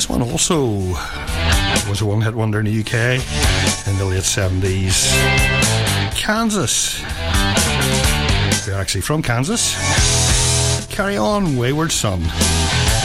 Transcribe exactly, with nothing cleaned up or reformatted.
This one also was a one-hit wonder in the U K in the late seventies. Kansas. They're actually from Kansas. Carry On, Wayward Son.